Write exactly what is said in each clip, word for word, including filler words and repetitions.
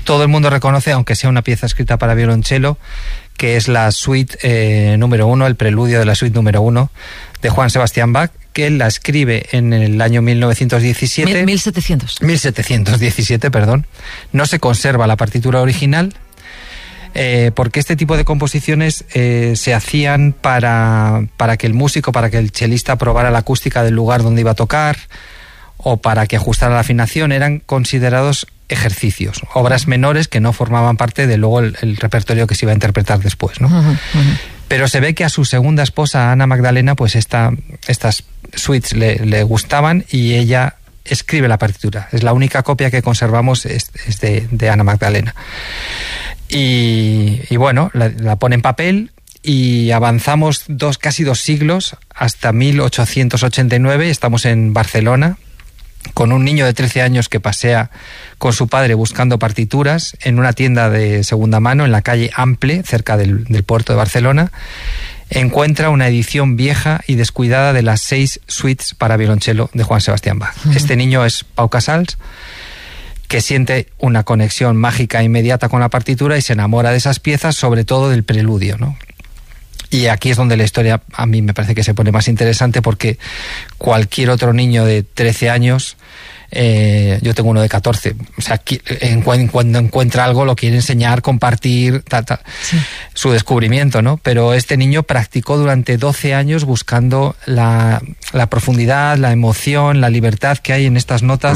todo el mundo reconoce, aunque sea una pieza escrita para violonchelo, que es la suite eh, número uno, el preludio de la suite número uno de Juan Sebastián Bach, que él la escribe en el año mil novecientos diecisiete. mil setecientos. mil setecientos diecisiete, perdón. No se conserva la partitura original, eh, porque este tipo de composiciones eh, se hacían para, para que el músico, para que el chelista probara la acústica del lugar donde iba a tocar, o para que ajustara la afinación. Eran considerados ejercicios, obras menores que no formaban parte de luego el, el repertorio que se iba a interpretar después, ¿no? Uh-huh, uh-huh. Pero se ve que a su segunda esposa, Ana Magdalena, pues esta, estas suites le, le gustaban y ella escribe la partitura. Es la única copia que conservamos, es, es de, de Ana Magdalena. Y, y bueno, la, la pone en papel y avanzamos dos, casi dos siglos hasta mil ochocientos ochenta y nueve. Estamos en Barcelona con un niño de trece años que pasea con su padre buscando partituras en una tienda de segunda mano en la calle Ample, cerca del, del puerto de Barcelona. Encuentra una edición vieja y descuidada de las seis suites para violonchelo de Juan Sebastián Bach. Uh-huh. Este niño es Pau Casals, que siente una conexión mágica inmediata con la partitura y se enamora de esas piezas, sobre todo del preludio, ¿no? Y aquí es donde la historia a mí me parece que se pone más interesante, porque cualquier otro niño de trece años, eh, yo tengo uno de catorce, o sea, en, cuando encuentra algo lo quiere enseñar, compartir, ta, ta, sí. su descubrimiento, ¿no? Pero este niño practicó durante doce años buscando la, la profundidad, la emoción, la libertad que hay en estas notas.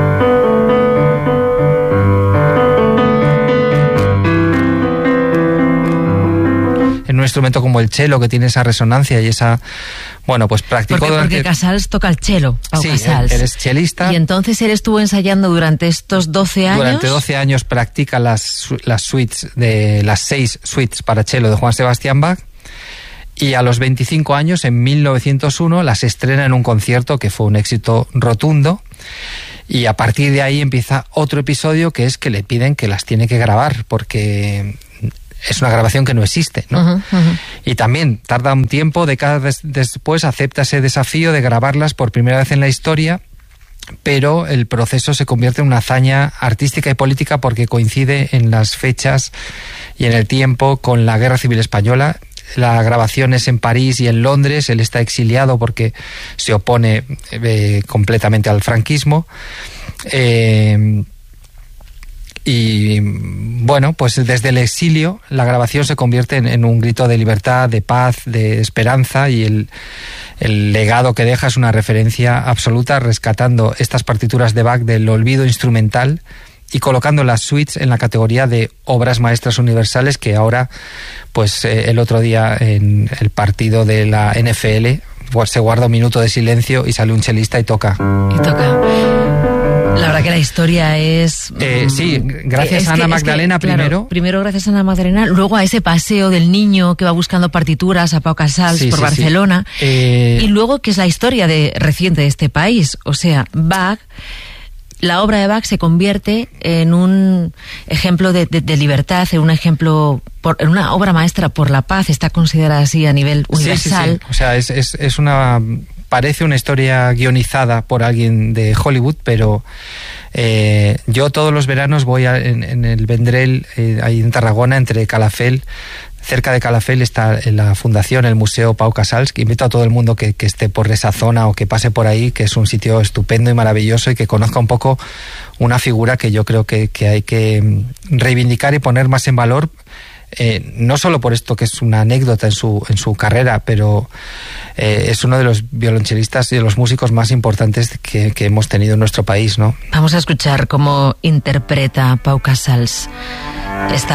En un instrumento como el cello, que tiene esa resonancia y esa... Bueno, pues practicó porque, durante... Porque Casals toca el cello, Pau sí, Casals. Él, él es chelista. Y entonces él estuvo ensayando durante estos doce años... Durante doce años practica las, las suites, de las seis suites para cello de Juan Sebastián Bach, y a los veinticinco años, en mil novecientos uno, las estrena en un concierto que fue un éxito rotundo. Y a partir de ahí empieza otro episodio, que es que le piden que las tiene que grabar, porque... es una grabación que no existe, ¿no? Uh-huh, uh-huh. Y también tarda un tiempo, décadas después, acepta ese desafío de grabarlas por primera vez en la historia, pero el proceso se convierte en una hazaña artística y política porque coincide en las fechas y en el tiempo con la Guerra Civil Española. La grabación es en París y en Londres. Él está exiliado porque se opone eh, completamente al franquismo. Eh... Y bueno, pues desde el exilio la grabación se convierte en, en un grito de libertad, de paz, de esperanza, y el, el legado que deja es una referencia absoluta, rescatando estas partituras de Bach del olvido instrumental y colocando las suites en la categoría de obras maestras universales, que ahora, pues eh, el otro día en el partido de la N F L, pues se guarda un minuto de silencio y sale un chelista y toca. Y toca. La verdad que la historia es... Eh, sí, gracias es a Ana que, Magdalena es que, primero. Claro, primero gracias a Ana Magdalena, luego a ese paseo del niño que va buscando partituras a Pau Casals sí, por sí, Barcelona, sí. Eh... y luego que es la historia de reciente de este país. O sea, Bach, la obra de Bach se convierte en un ejemplo de, de, de libertad, en un ejemplo, por, en una obra maestra por la paz, está considerada así a nivel universal. Sí, sí, sí. O sea, es, es, es una... parece una historia guionizada por alguien de Hollywood, pero eh, yo todos los veranos voy a, en, en el Vendrell, eh, ahí en Tarragona, entre Calafell. Cerca de Calafell está la fundación, el Museo Pau Casals, que invito a todo el mundo que, que esté por esa zona o que pase por ahí, que es un sitio estupendo y maravilloso, y que conozca un poco una figura que yo creo que, que hay que reivindicar y poner más en valor. Eh, no solo por esto que es una anécdota en su, en su carrera, pero eh, es uno de los violonchelistas y de los músicos más importantes que, que hemos tenido en nuestro país, ¿no? Vamos a escuchar cómo interpreta Pau Casals esta